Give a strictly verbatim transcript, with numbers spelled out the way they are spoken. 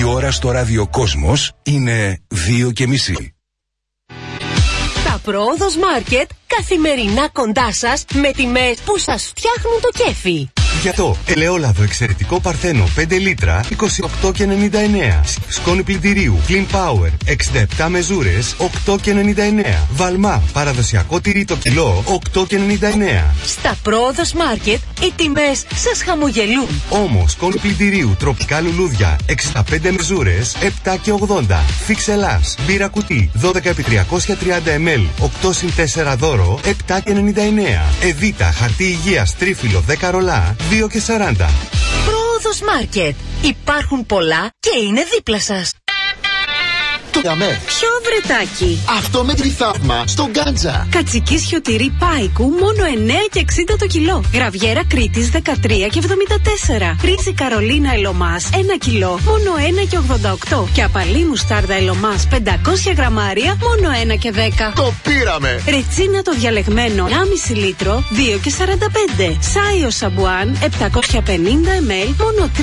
ώρα στο ραδιοκόσμος είναι δύο και μισή. Τα Πρόοδος Μάρκετ καθημερινά κοντά σας με τιμές που σας φτιάχνουν το κέφι. Για το ελαιόλαδο εξαιρετικό Παρθένο πέντε λίτρα είκοσι οκτώ και ενενήντα εννέα. Σκόνη πλυντηρίου Clean Power εξήντα επτά μεζούρες οκτώ και ενενήντα εννέα. Βαλμά παραδοσιακό τυρί το κιλό οκτώ και ενενήντα εννέα. Στα Πρόοδος Μάρκετ οι τιμές σας χαμογελούν. Όμως σκόνη πλυντηρίου τροπικά λουλούδια εξήντα πέντε μεζούρες επτά και ογδόντα. Φίξ Ελλάς μπύρα κουτί δώδεκα επί τριακόσια τριάντα μιλιλίτρα οκτώ συν τέσσερα δώρο επτά και ενενήντα εννέα. Εβίτα χαρτί υγείας τρίφυλλο δέκα ρολά δύο και σαράντα. Πρόοδος Μάρκετ. Υπάρχουν πολλά και είναι δίπλα σας. Αμέ. Ποιο βρετάκι? Αυτό με τριθαύμα στον Γκάντζα. Κατσικίσιο τυρί πάικου μόνο εννέα και εξήντα το κιλό. Γραβιέρα Κρήτης δεκατρία και εβδομήντα τέσσερα. Ρύζι Καρολίνα Ελωμάς ένα κιλό μόνο ένα και ογδόντα οκτώ. Και απαλή μουστάρδα Ελωμάς πεντακόσια γραμμάρια μόνο ένα και δέκα. Το πήραμε! Ρετσίνα το διαλεγμένο ενάμιση λίτρο δύο και σαράντα πέντε. Σάιο Σαμπουάν επτακόσια πενήντα μιλιλίτρα μόνο